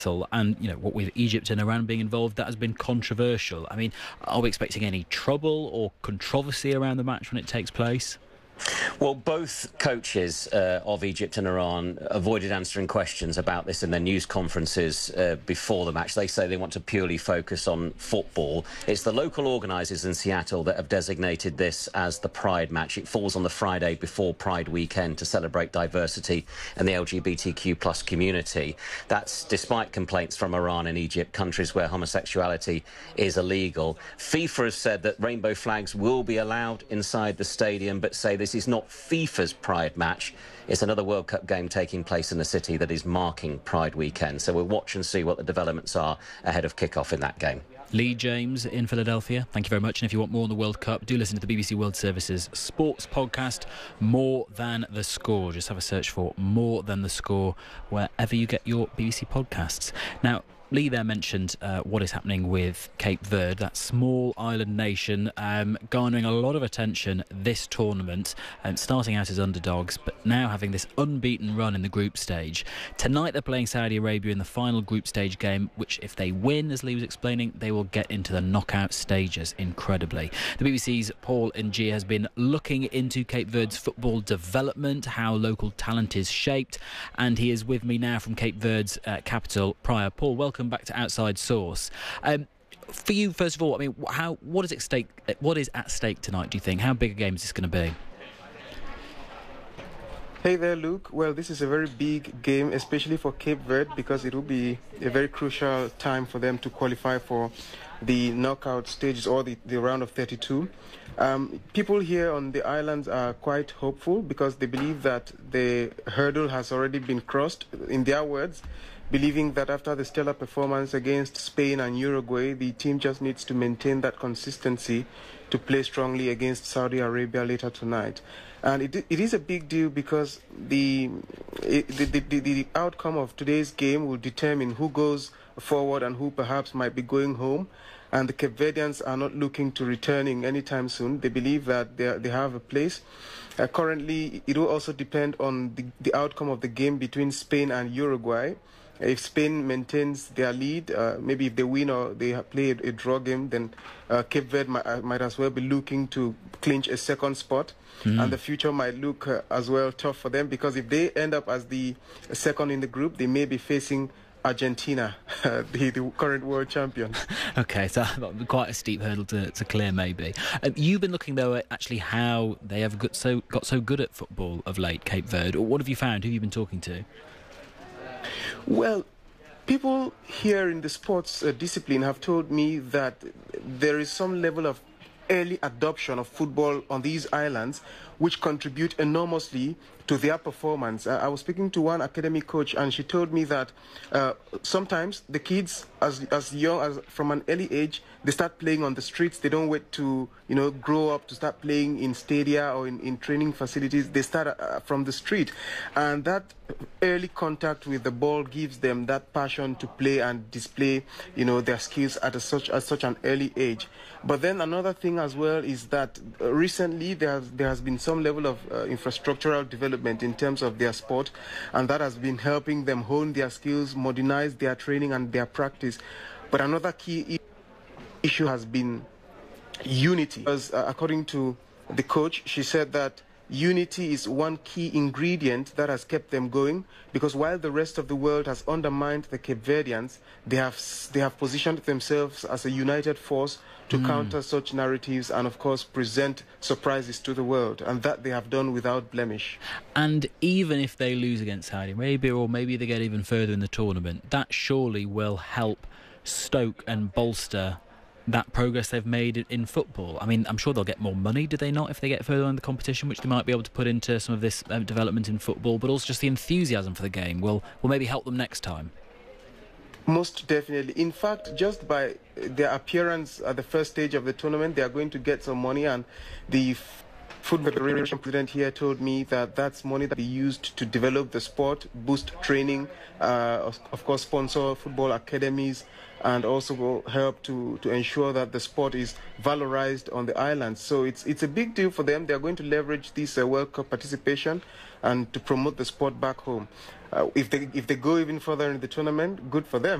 And, what with Egypt and Iran being involved, that has been controversial. I mean, are we expecting any trouble or controversy around the match when it takes place? Well, both coaches of Egypt and Iran avoided answering questions about this in their news conferences before the match. They say they want to purely focus on football. It's the local organisers in Seattle that have designated this as the Pride match. It falls on the Friday before Pride weekend to celebrate diversity and the LGBTQ plus community. That's despite complaints from Iran and Egypt, countries where homosexuality is illegal. FIFA has said that rainbow flags will be allowed inside the stadium, but say this is not FIFA's Pride match. It's another World Cup game taking place in the city that is marking Pride weekend. So we'll watch and see what the developments are ahead of kick-off in that game. Lee James in Philadelphia, thank you very much. And if you want more on the World Cup, do listen to the BBC World Service's sports podcast, More Than the Score. Just have a search for More Than the Score wherever you get your BBC podcasts. Now, Lee there mentioned what is happening with Cape Verde, that small island nation, garnering a lot of attention this tournament, starting out as underdogs, but now having this unbeaten run in the group stage. Tonight they're playing Saudi Arabia in the final group stage game, which if they win, as Lee was explaining, they will get into the knockout stages, incredibly. The BBC's Paul Ngia has been looking into Cape Verde's football development, how local talent is shaped, and he is with me now from Cape Verde's capital, Praia. Paul, welcome back to Outside Source. For you, first of all, I mean, what is at stake tonight, do you think? How big a game is this going to be? Hey there, Luke. Well, this is a very big game, especially for Cape Verde, because it will be a very crucial time for them to qualify for the knockout stages or the round of 32. People here on the islands are quite hopeful because they believe that the hurdle has already been crossed, in their words, believing that after the stellar performance against Spain and Uruguay, the team just needs to maintain that consistency to play strongly against Saudi Arabia later tonight. And it is a big deal because the outcome of today's game will determine who goes forward and who perhaps might be going home. And the Cape Verdeans are not looking to returning anytime soon. They believe that they have a place. Currently, it will also depend on the outcome of the game between Spain and Uruguay. If Spain maintains their lead, maybe if they win or they play a draw game, then Cape Verde might as well be looking to clinch a second spot. And the future might look as well tough for them, because if they end up as the second in the group, they may be facing Argentina, the current world champions. Okay, so quite a steep hurdle to clear, maybe. You've been looking, though, at actually how they have got so good at football of late, Cape Verde. What have you found? Who have you been talking to? Well, people here in the sports discipline have told me that there is some level of early adoption of football on these islands, which contribute enormously to their performance. I was speaking to one academy coach, and she told me that sometimes the kids, as young as from an early age, they start playing on the streets. They don't wait to grow up to start playing in stadia or in training facilities. They start from the street, and that early contact with the ball gives them that passion to play and display their skills at such an early age. But then another thing as well is that recently there has been some level of infrastructural development in terms of their sport, and that has been helping them hone their skills, modernize their training and their practice. But another key issue has been unity. Because according to the coach, she said that unity is one key ingredient that has kept them going, because while the rest of the world has undermined the Cape Verdeans, they have positioned themselves as a united force to counter such narratives and, of course, present surprises to the world, and that they have done without blemish. And even if they lose against Saudi Arabia, or maybe they get even further in the tournament, that surely will help stoke and bolster that progress they've made in football. I mean, I'm sure they'll get more money, do they not, if they get further in the competition, which they might be able to put into some of this development in football, but also just the enthusiasm for the game will maybe help them next time. Most definitely. In fact, just by their appearance at the first stage of the tournament, they are going to get some money, and the Football Federation president here told me that that's money that be used to develop the sport, boost training, of course sponsor football academies, and also help to ensure that the sport is valorized on the island. So it's a big deal for them. They are going to leverage this World Cup participation and to promote the sport back home. If they go even further in the tournament, good for them.